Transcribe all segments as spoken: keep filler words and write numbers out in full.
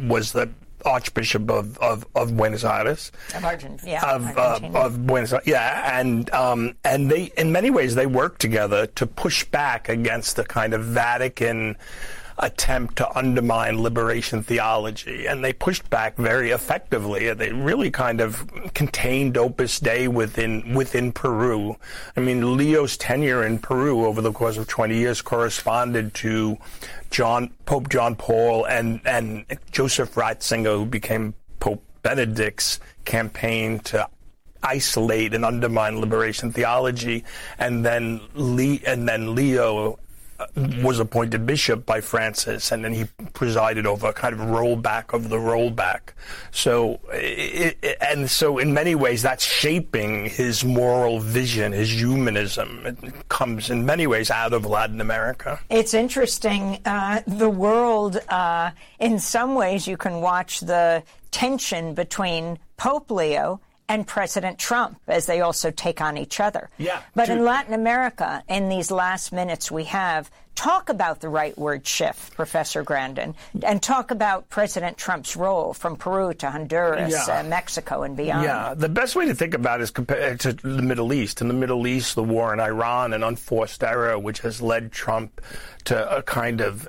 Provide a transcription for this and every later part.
was the Archbishop of, of, of Buenos Aires, of Argentina, yeah, of, uh, of Buenos Aires, yeah, and um, and they, in many ways, they worked together to push back against the kind of Vatican attempt to undermine liberation theology, and they pushed back very effectively. They really kind of contained Opus Dei within within Peru. I mean, Leo's tenure in Peru over the course of twenty years corresponded to John Pope John Paul and and Joseph Ratzinger, who became Pope Benedict's campaign to isolate and undermine liberation theology, and then Le- and then Leo was appointed bishop by Francis, and then he presided over a kind of rollback of the rollback. So, it, it, and so in many ways, that's shaping his moral vision, his humanism. It comes in many ways out of Latin America. It's interesting. Uh, the world, uh, in some ways, you can watch the tension between Pope Leo and President Trump as they also take on each other. Yeah. But dude. in Latin America, in these last minutes we have, talk about the rightward shift, Professor Grandin, and talk about President Trump's role from Peru to Honduras, yeah. uh, Mexico, and beyond. Yeah, the best way to think about it is compared to the Middle East. In the Middle East, the war in Iran, an unforced error, which has led Trump to a kind of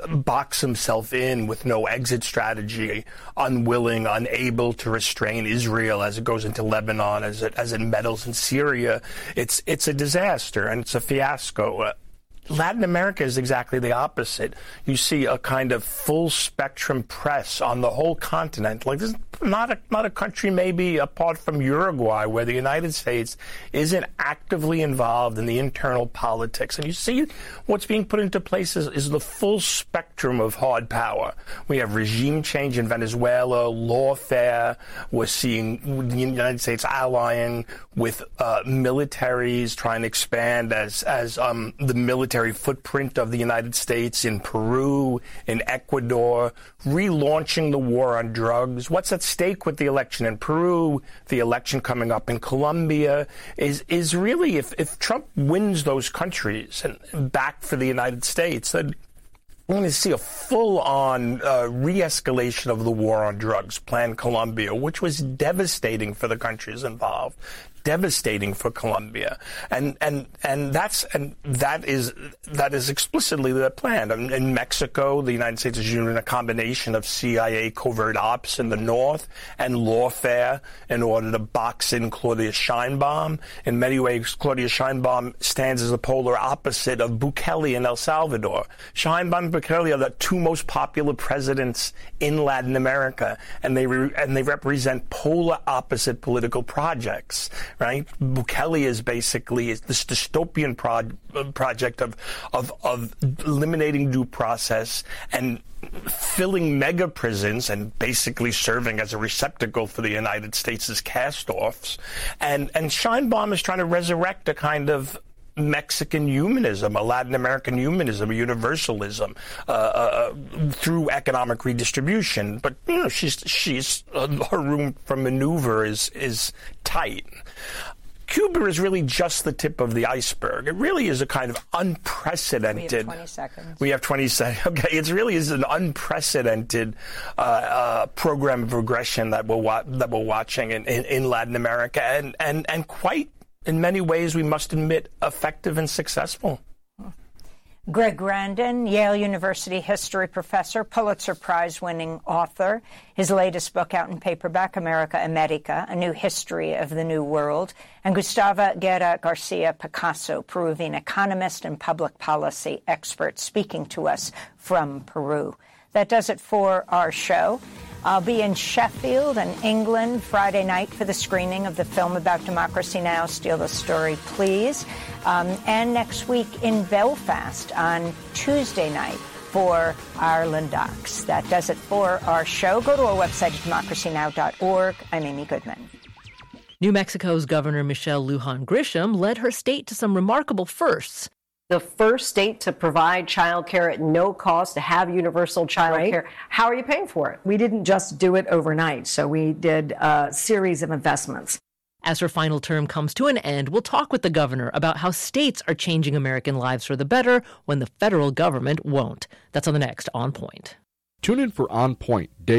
box himself in with no exit strategy, unwilling, unable to restrain Israel as it goes into Lebanon, as it as it meddles in Syria. It's it's a disaster and it's a fiasco. Uh, Latin America is exactly the opposite. You see a kind of full spectrum press on the whole continent. Like this is not a not a country maybe apart from Uruguay where the United States isn't actively involved in the internal politics. And you see what's being put into place is, is the full spectrum of hard power. We have regime change in Venezuela, lawfare. We're seeing the United States allying with uh, militaries, trying to expand as as um, the military footprint of the United States in Peru, in Ecuador, relaunching the war on drugs. What's at stake with the election in Peru, the election coming up in Colombia, is is really, if, if Trump wins those countries and back for the United States, then we're going to see a full-on uh, re-escalation of the war on drugs, Plan Colombia, which was devastating for the countries involved. Devastating for Colombia, and and and that's and that is that is explicitly the plan. In, in Mexico, the United States is using a combination of C I A covert ops in the north and lawfare in order to box in Claudia Sheinbaum. In many ways, Claudia Sheinbaum stands as the polar opposite of Bukele in El Salvador. Sheinbaum and Bukele are the two most popular presidents in Latin America, and they re, and they represent polar opposite political projects. Right, Bukele is basically this dystopian pro- project of, of of eliminating due process and filling mega prisons and basically serving as a receptacle for the United States' cast-offs, and and Sheinbaum is trying to resurrect a kind of Mexican humanism, a Latin American humanism, a universalism uh, uh, through economic redistribution. But you know, she's she's uh, her room for maneuver is is tight. Cuba is really just the tip of the iceberg. It really is a kind of unprecedented. We have twenty seconds. We have twenty seconds. Okay, it really is an unprecedented uh, uh, program of regression that we're wa- that we're watching in, in, in Latin America, and and and quite. In many ways, we must admit, effective and successful. Greg Grandin, Yale University history professor, Pulitzer Prize-winning author. His latest book out in paperback, America America, A New History of the New World. And Gustavo Guerra Garcia Picasso, Peruvian economist and public policy expert, speaking to us from Peru. That does it for our show. I'll be in Sheffield and England Friday night for the screening of the film about Democracy Now!, Steal the Story, Please. Um, and next week in Belfast on Tuesday night for Ireland Docs. That does it for our show. Go to our website at democracy now dot org. I'm Amy Goodman. New Mexico's Governor Michelle Lujan Grisham led her state to some remarkable firsts. The first state to provide child care at no cost, to have universal child right. care. How are you paying for it? We didn't just do it overnight, so we did a series of investments. As her final term comes to an end, we'll talk with the governor about how states are changing American lives for the better when the federal government won't. That's on the next On Point. Tune in for On Point,